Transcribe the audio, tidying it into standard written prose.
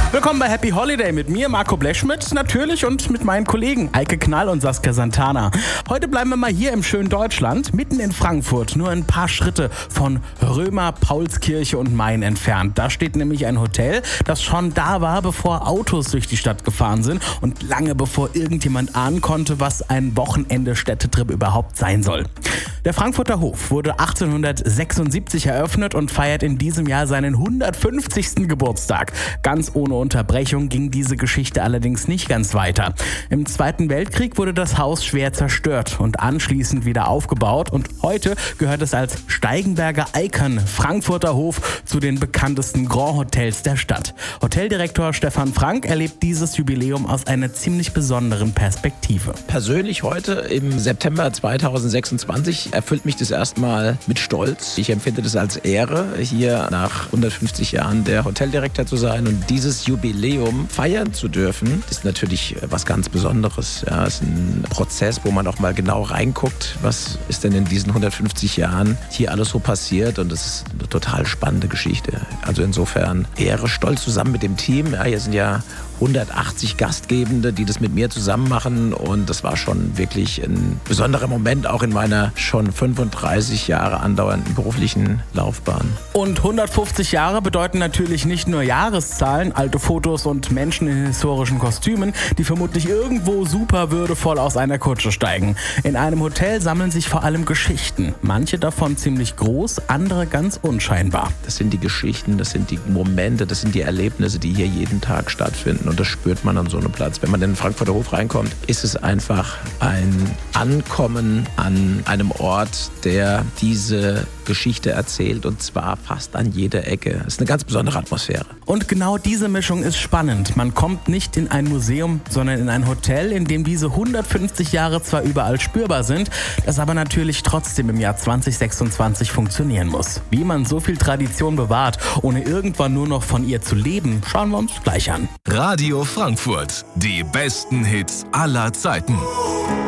Willkommen bei Happy Holiday mit mir, Marco Blechschmidt, natürlich, und mit meinen Kollegen Eike Knall und Saskia Santana. Heute bleiben wir mal hier im schönen Deutschland, mitten in Frankfurt, nur ein paar Schritte von Römer, Paulskirche und Main entfernt. Da steht nämlich ein Hotel, das schon da war, bevor Autos durch die Stadt gefahren sind und lange bevor irgendjemand ahnen konnte, was ein Wochenende-Städtetrip überhaupt sein soll. Der Frankfurter Hof wurde 1876 eröffnet und feiert in diesem Jahr seinen 150. Geburtstag. Ganz ohne Unterbrechung ging diese Geschichte allerdings nicht ganz weiter. Im Zweiten Weltkrieg wurde das Haus schwer zerstört und anschließend wieder aufgebaut und heute gehört es als Steigenberger Icon Frankfurter Hof zu den bekanntesten Grand Hotels der Stadt. Hoteldirektor Stefan Frank erlebt dieses Jubiläum aus einer ziemlich besonderen Perspektive. Persönlich heute im September 2026 erfüllt mich das erstmal mit Stolz. Ich empfinde das als Ehre, hier nach 150 Jahren der Hoteldirektor zu sein und dieses Jubiläum feiern zu dürfen. Das ist natürlich was ganz Besonderes. Ja, es ist ein Prozess, wo man auch mal genau reinguckt, was ist denn in diesen 150 Jahren hier alles so passiert, und das ist eine total spannende Geschichte. Also insofern Ehre, Stolz zusammen mit dem Team. Ja, hier sind ja 180 Gastgebende, die das mit mir zusammen machen, und das war schon wirklich ein besonderer Moment, auch in meiner schon 35 Jahre andauernden beruflichen Laufbahn. Und 150 Jahre bedeuten natürlich nicht nur Jahreszahlen, alte Fotos und Menschen in historischen Kostümen, die vermutlich irgendwo super würdevoll aus einer Kutsche steigen. In einem Hotel sammeln sich vor allem Geschichten, manche davon ziemlich groß, andere ganz unscheinbar. Das sind die Geschichten, das sind die Momente, das sind die Erlebnisse, die hier jeden Tag stattfinden. Und das spürt man an so einem Platz. Wenn man in den Frankfurter Hof reinkommt, ist es einfach ein Ankommen an einem Ort, der diese Geschichte erzählt, und zwar fast an jeder Ecke. Es ist eine ganz besondere Atmosphäre. Und genau diese Mischung ist spannend. Man kommt nicht in ein Museum, sondern in ein Hotel, in dem diese 150 Jahre zwar überall spürbar sind, das aber natürlich trotzdem im Jahr 2026 funktionieren muss. Wie man so viel Tradition bewahrt, ohne irgendwann nur noch von ihr zu leben, schauen wir uns gleich an. Radio Frankfurt. Die besten Hits aller Zeiten.